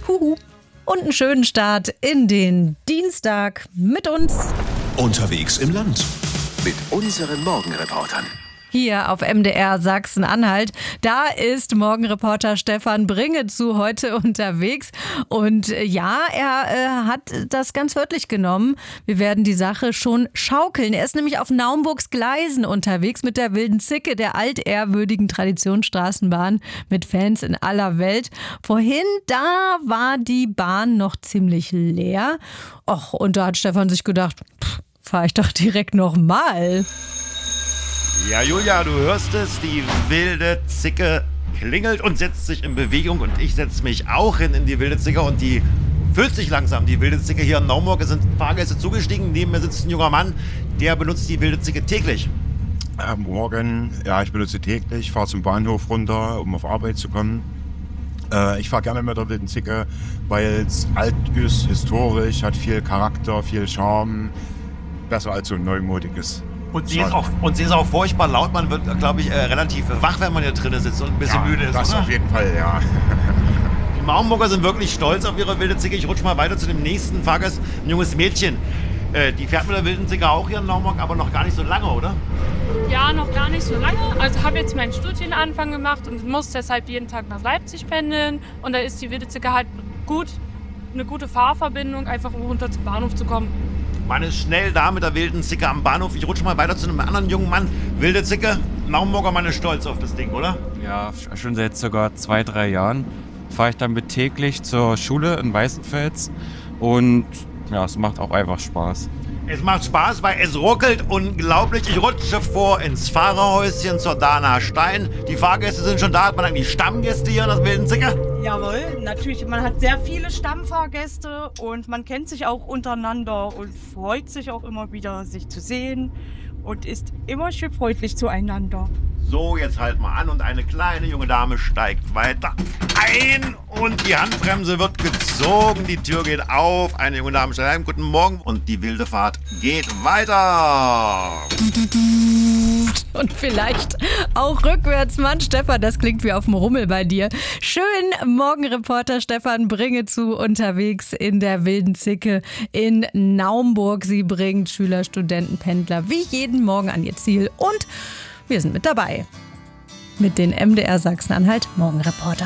Huhu. Und einen schönen Start in den Dienstag mit uns. Unterwegs im Land. Mit unseren Morgenreportern. Hier auf MDR Sachsen-Anhalt. Da ist Morgenreporter Stefan Bringezu heute unterwegs. Und ja, er hat das ganz wörtlich genommen. Wir werden die Sache schon schaukeln. Er ist nämlich auf Naumburgs Gleisen unterwegs mit der wilden Zicke, der altehrwürdigen Traditionsstraßenbahn mit Fans in aller Welt. Vorhin, da war die Bahn noch ziemlich leer. Och, und da hat Stefan sich gedacht, fahre ich doch direkt nochmal. Ja, Julia, du hörst es, die wilde Zicke klingelt und setzt sich in Bewegung und ich setze mich auch hin in die wilde Zicke und die füllt sich langsam. Die wilde Zicke hier in Naumburg, es sind Fahrgäste zugestiegen, neben mir sitzt ein junger Mann, der benutzt die wilde Zicke täglich. Morgen, ja, ich benutze täglich, fahre zum Bahnhof runter, um auf Arbeit zu kommen. Ich fahre gerne mit der wilden Zicke, weil es alt ist, historisch, hat viel Charakter, viel Charme, besser als so ein neumodiges. Und sie ist auch furchtbar laut. Man wird, glaube ich, relativ wach, wenn man hier drinnen sitzt und ein bisschen müde ist. Das oder? auf jeden Fall, ja. Die Naumburger sind wirklich stolz auf ihre wilde Zicke. Ich rutsche mal weiter zu dem nächsten Fahrgast, ein junges Mädchen. Die fährt mit der wilden Zicke auch hier in Naumburg, aber noch gar nicht so lange, oder? Ja, noch gar nicht so lange. Also habe jetzt meinen Studienanfang gemacht und muss deshalb jeden Tag nach Leipzig pendeln. Und da ist die wilde Zicke halt eine gute Fahrverbindung, einfach um runter zum Bahnhof zu kommen. Man ist schnell da mit der wilden Zicke am Bahnhof. Ich rutsche mal weiter zu einem anderen jungen Mann. Wilde Zicke, Naumburger Mann ist stolz auf das Ding, oder? Ja, schon seit sogar 2-3 Jahren fahre ich damit täglich zur Schule in Weißenfels und ja, es macht auch einfach Spaß. Es macht Spaß, weil es ruckelt unglaublich. Ich rutsche vor ins Fahrerhäuschen zur Dana Stein. Die Fahrgäste sind schon da. Hat man eigentlich Stammgäste hier in der wilden Zicke? Jawohl, natürlich. Man hat sehr viele Stammfahrgäste und man kennt sich auch untereinander und freut sich auch immer wieder, sich zu sehen und ist immer schön freundlich zueinander. So, jetzt halt mal an und eine kleine junge Dame steigt weiter ein und die Handbremse wird gezogen, die Tür geht auf, eine junge Dame steigt ein, guten Morgen und die wilde Fahrt geht weiter. Und vielleicht auch rückwärts, Mann, Stefan, das klingt wie auf dem Rummel bei dir. Schön, Morgenreporter Stefan Bringezu unterwegs in der wilden Zicke in Naumburg. Sie bringt Schüler, Studenten, Pendler wie jeden Morgen an ihr Ziel und wir sind mit dabei. Mit den MDR Sachsen-Anhalt Morgenreporter.